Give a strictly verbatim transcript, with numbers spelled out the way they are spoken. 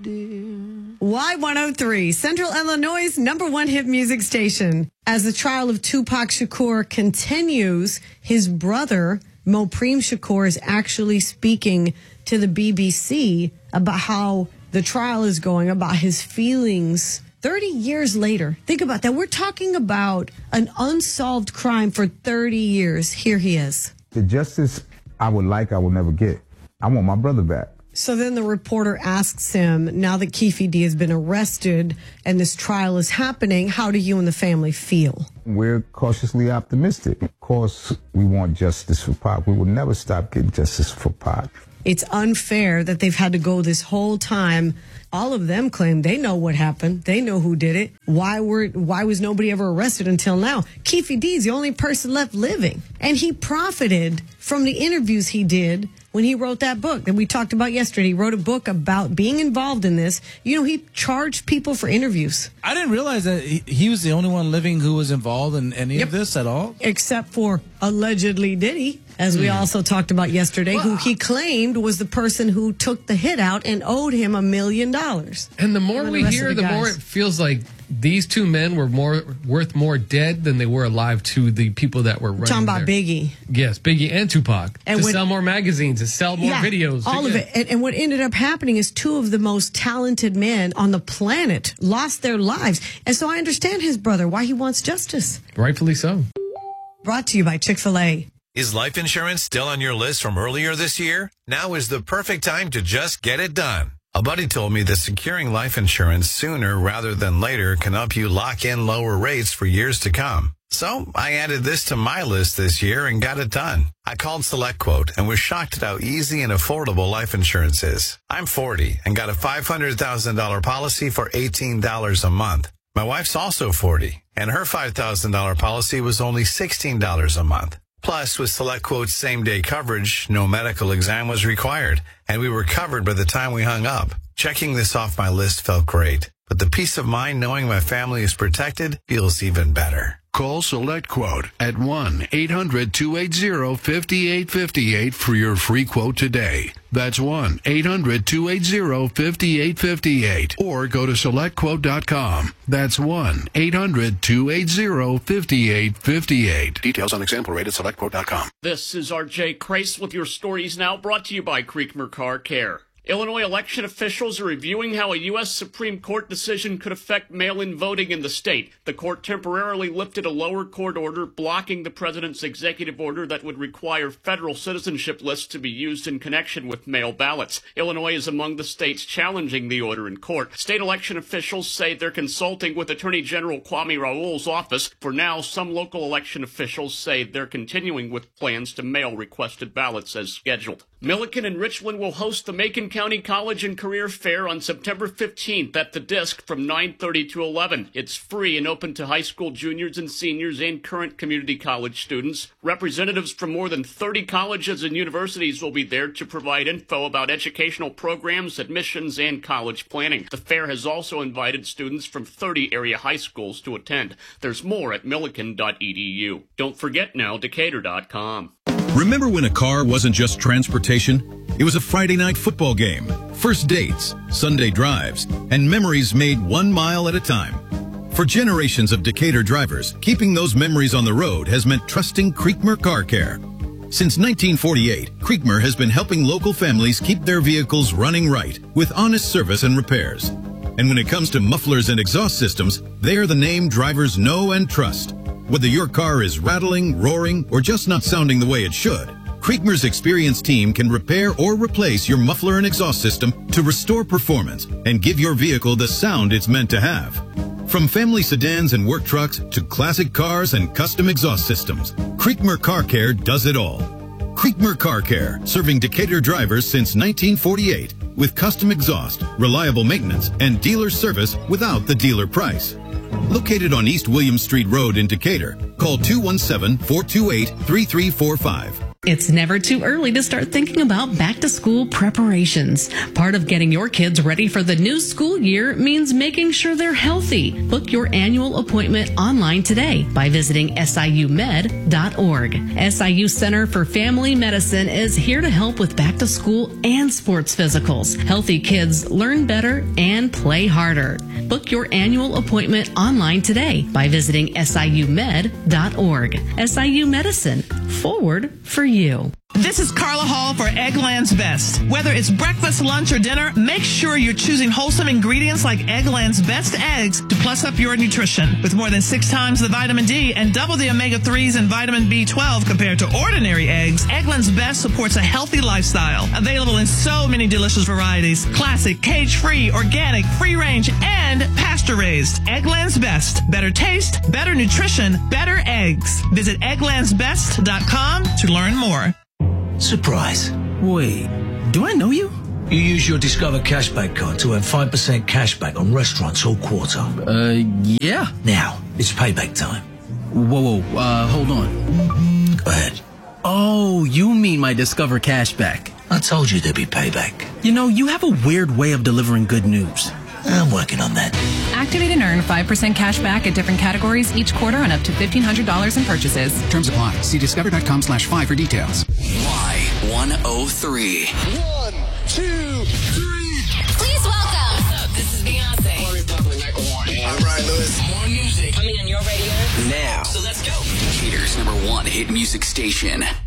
Y one oh three, Central Illinois' number one hit music station. As the trial of Tupac Shakur continues, his brother, Mopreme Shakur, is actually speaking to the B B C about how the trial is going, about his feelings thirty years later. Think about that. We're talking about an unsolved crime for thirty years. Here he is. The justice I would like, I will never get. I want my brother back. So then the reporter asks him, now that Keffe D has been arrested and this trial is happening, how do you and the family feel? We're cautiously optimistic. Of course, we want justice for Pac. We will never stop getting justice for Pac. It's unfair that they've had to go this whole time. All of them claim they know what happened. They know who did it. Why were why was nobody ever arrested until now? Keffe D is the only person left living. And he profited from the interviews he did when he wrote that book that we talked about yesterday. He wrote a book about being involved in this. You know, he charged people for interviews. I didn't realize that he, he was the only one living who was involved in any Yep. of this at all. Except for allegedly Diddy, as we mm. also talked about yesterday, well, who he claimed was the person who took the hit out and owed him a million dollars. And the more we hear, the, the more it feels like these two men were more worth more dead than they were alive to the people that were running. Talking about their, Biggie. Yes, Biggie and Tupac. And to when, sell more magazines, to sell more yeah, videos. All of it. And, and what ended up happening is two of the most talented men on the planet lost their lives. And so I understand his brother, why he wants justice. Rightfully so. Brought to you by Chick-fil-A. Is life insurance still on your list from earlier this year? Now is the perfect time to just get it done. A buddy told me that securing life insurance sooner rather than later can help you lock in lower rates for years to come. So I added this to my list this year and got it done. I called SelectQuote and was shocked at how easy and affordable life insurance is. I'm forty and got a five hundred thousand dollars policy for eighteen dollars a month. My wife's also forty, and her five thousand dollars policy was only sixteen dollars a month. Plus, with SelectQuote's same-day coverage, no medical exam was required, and we were covered by the time we hung up. Checking this off my list felt great, but the peace of mind knowing my family is protected feels even better. Call SelectQuote at one eight hundred two eight zero five eight five eight for your free quote today. That's one eight hundred two eight zero five eight five eight. Or go to select quote dot com. That's one eight hundred two eight zero five eight five eight. Details on example rate at select quote dot com. This is R J Crace with your stories now, brought to you by Creekmur Car Care. Illinois election officials are reviewing how a U S Supreme Court decision could affect mail-in voting in the state. The court temporarily lifted a lower court order blocking the president's executive order that would require federal citizenship lists to be used in connection with mail ballots. Illinois is among the states challenging the order in court. State election officials say they're consulting with Attorney General Kwame Raoul's office. For now, some local election officials say they're continuing with plans to mail requested ballots as scheduled. Milliken and Richland will host the Macon County College and Career Fair on September fifteenth at the Disc from nine thirty to eleven. It's free and open to high school juniors and seniors and current community college students. Representatives from more than thirty colleges and universities will be there to provide info about educational programs, admissions, and college planning. The fair has also invited students from thirty area high schools to attend. There's more at milliken dot e d u. Don't forget now, Decatur dot com. Remember when a car wasn't just transportation? It was a Friday night football game, first dates, Sunday drives, and memories made one mile at a time. For generations of Decatur drivers, keeping those memories on the road has meant trusting Creekmur Car Care. Since nineteen forty-eight, Creekmur has been helping local families keep their vehicles running right with honest service and repairs. And when it comes to mufflers and exhaust systems, they are the name drivers know and trust. Whether your car is rattling, roaring, or just not sounding the way it should, Creekmur's experienced team can repair or replace your muffler and exhaust system to restore performance and give your vehicle the sound it's meant to have. From family sedans and work trucks to classic cars and custom exhaust systems, Creekmur Car Care does it all. Creekmur Car Care, serving Decatur drivers since nineteen forty-eight with custom exhaust, reliable maintenance, and dealer service without the dealer price. Located on East William Street Road in Decatur, call two one seven, four two eight, three three four five. It's never too early to start thinking about back-to-school preparations. Part of getting your kids ready for the new school year means making sure they're healthy. Book your annual appointment online today by visiting S I U med dot org. S I U Center for Family Medicine is here to help with back-to-school and sports physicals. Healthy kids learn better and play harder. Book your annual appointment online today by visiting S I U med dot org. S I U Medicine, forward for you. This is Carla Hall for Eggland's Best. Whether it's breakfast, lunch, or dinner, make sure you're choosing wholesome ingredients like Eggland's Best eggs to plus up your nutrition. With more than six times the vitamin D and double the omega threes and vitamin B twelve compared to ordinary eggs, Eggland's Best supports a healthy lifestyle. Available in so many delicious varieties: classic, cage-free, organic, free-range, and pasture-raised. Eggland's Best. Better taste, better nutrition, better eggs. Visit egglands best dot com to learn more. Surprise. Wait, do I know you? You use your Discover Cashback card to earn five percent cashback on restaurants all quarter. Uh, yeah. Now, it's payback time. Whoa, whoa, uh, hold on. Go ahead. Oh, you mean my Discover Cashback. I told you there'd be payback. You know, you have a weird way of delivering good news. I'm working on that. Activate and earn five percent cash back at different categories each quarter on up to fifteen hundred dollars in purchases. Terms apply. See discover.com slash five for details. Y one oh three. One, two, three. Please welcome. What's up? This is Beyonce. All right, Lewis. More music coming on your radio now. So let's go. Decatur's number one hit music station.